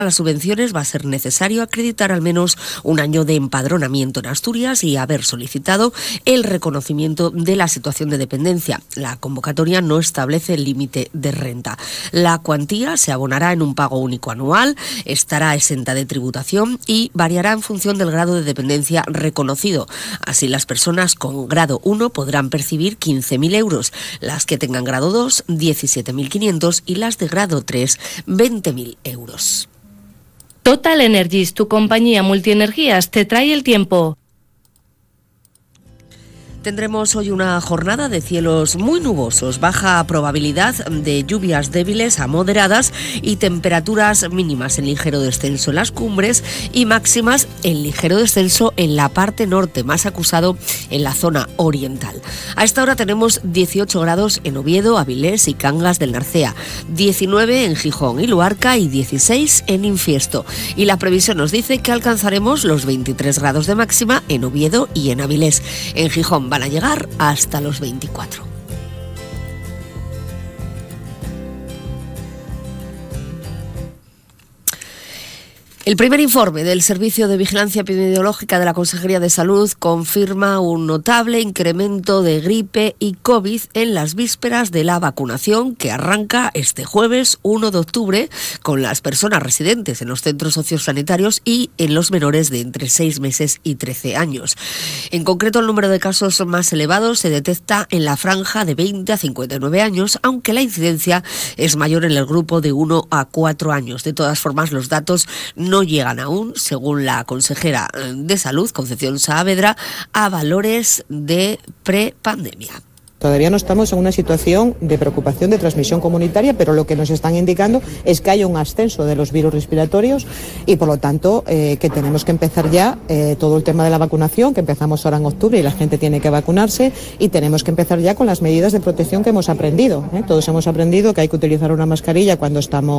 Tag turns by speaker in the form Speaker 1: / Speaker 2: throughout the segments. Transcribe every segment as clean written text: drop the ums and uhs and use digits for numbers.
Speaker 1: las subvenciones va a ser necesario acreditar al menos un año de empadronamiento en Asturias y haber solicitado el reconocimiento de la situación de dependencia. La convocatoria no establece el límite de renta. La cuantía se abonará en un pago único anual, estará exenta de tributación y variará en función del grado de dependencia reconocido. Así, las personas con grado 1 podrán percibir 15.000 euros, las que tengan grado 2, 17.500 y las de grado 3, 20.000 euros.
Speaker 2: Total Energies, tu compañía multienergías, te trae el tiempo.
Speaker 1: Tendremos hoy una jornada de cielos muy nubosos, baja probabilidad de lluvias débiles a moderadas y temperaturas mínimas en ligero descenso en las cumbres y máximas en ligero descenso en la parte norte, más acusado en la zona oriental. A esta hora tenemos 18 grados en Oviedo, Avilés y Cangas del Narcea, 19 en Gijón y Luarca y 16 en Infiesto. Y la previsión nos dice que alcanzaremos los 23 grados de máxima en Oviedo y en Avilés. En Gijón van a llegar hasta los 24. El primer informe del Servicio de Vigilancia Epidemiológica de la Consejería de Salud confirma un notable incremento de gripe y COVID en las vísperas de la vacunación que arranca este jueves 1 de octubre con las personas residentes en los centros sociosanitarios y en los menores de entre 6 meses y 13 años. En concreto, el número de casos más elevados se detecta en la franja de 20 a 59 años, aunque la incidencia es mayor en el grupo de 1 a 4 años. De todas formas, los datos no llegan aún, según la consejera de Salud, Concepción Saavedra, a valores de prepandemia.
Speaker 3: Todavía no estamos en una situación de preocupación de transmisión comunitaria, pero lo que nos están indicando es que hay un ascenso de los virus respiratorios y, por lo tanto, que tenemos que empezar ya todo el tema de la vacunación, que empezamos ahora en octubre y la gente tiene que vacunarse, y tenemos que empezar ya con las medidas de protección que hemos aprendido. Todos hemos aprendido que hay que utilizar una mascarilla cuando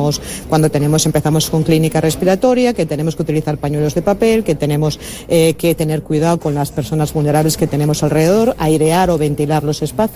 Speaker 3: empezamos con clínica respiratoria, que tenemos que utilizar pañuelos de papel, que tenemos que tener cuidado con las personas vulnerables que tenemos alrededor, airear o ventilar los espacios.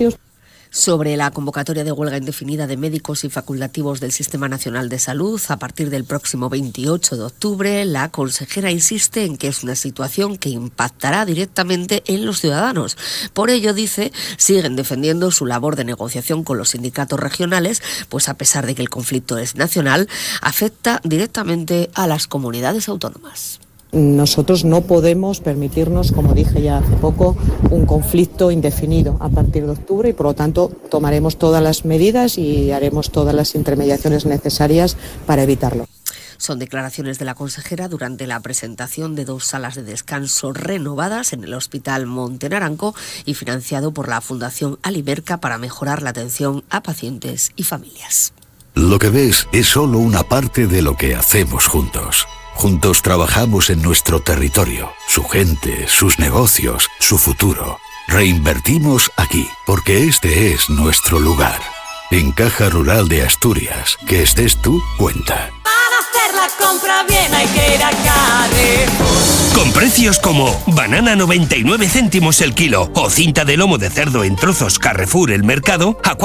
Speaker 1: Sobre la convocatoria de huelga indefinida de médicos y facultativos del Sistema Nacional de Salud a partir del próximo 28 de octubre, la consejera insiste en que es una situación que impactará directamente en los ciudadanos. Por ello, dice, siguen defendiendo su labor de negociación con los sindicatos regionales, pues a pesar de que el conflicto es nacional, afecta directamente a las comunidades autónomas.
Speaker 3: Nosotros no podemos permitirnos, como dije ya hace poco, un conflicto indefinido a partir de octubre y, por lo tanto, tomaremos todas las medidas y haremos todas las intermediaciones necesarias para evitarlo.
Speaker 1: Son declaraciones de la consejera durante la presentación de 2 salas de descanso renovadas en el Hospital Monte Naranco y financiado por la Fundación Alimerca para mejorar la atención a pacientes y familias.
Speaker 4: Lo que ves es solo una parte de lo que hacemos juntos. Juntos trabajamos en nuestro territorio, su gente, sus negocios, su futuro. Reinvertimos aquí, porque este es nuestro lugar. En Caja Rural de Asturias, que estés tú, cuenta.
Speaker 5: Para hacer la compra bien hay que ir a Carrefour.
Speaker 6: Con precios como banana 99 céntimos el kilo o cinta de lomo de cerdo en trozos Carrefour El Mercado a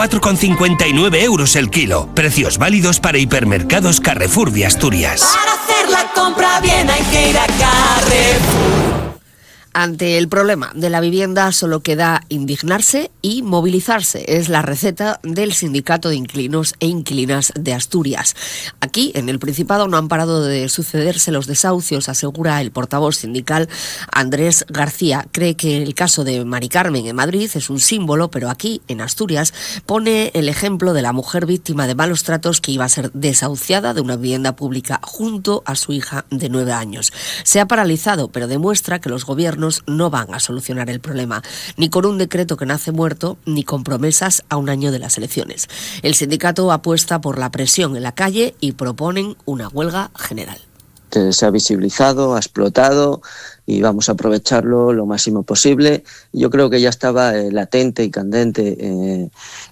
Speaker 6: 4,59 euros el kilo. Precios válidos para hipermercados Carrefour de Asturias.
Speaker 5: Para hacer la compra bien hay que ir a Carrefour.
Speaker 1: Ante el problema de la vivienda solo queda indignarse y movilizarse. Es la receta del Sindicato de Inquilinos e Inquilinas de Asturias. Aquí, en el Principado, no han parado de sucederse los desahucios, asegura el portavoz sindical Andrés García. Cree que el caso de Mari Carmen en Madrid es un símbolo, pero aquí, en Asturias, pone el ejemplo de la mujer víctima de malos tratos que iba a ser desahuciada de una vivienda pública junto a su hija de 9 años. Se ha paralizado, pero demuestra que los gobiernos no van a solucionar el problema, ni con un decreto que nace muerto, ni con promesas a un año de las elecciones. El sindicato apuesta por la presión en la calle y proponen una huelga general.
Speaker 7: Se ha visibilizado, ha explotado y vamos a aprovecharlo lo máximo posible. Yo creo que ya estaba latente y candente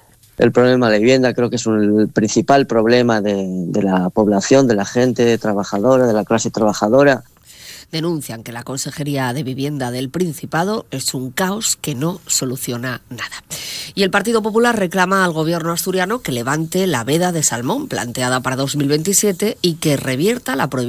Speaker 7: el problema de la vivienda. Creo que es el principal problema de la población, de la gente trabajadora, de la clase trabajadora.
Speaker 1: Denuncian que la Consejería de Vivienda del Principado es un caos que no soluciona nada. Y el Partido Popular reclama al gobierno asturiano que levante la veda de salmón planteada para 2027 y que revierta la prohibición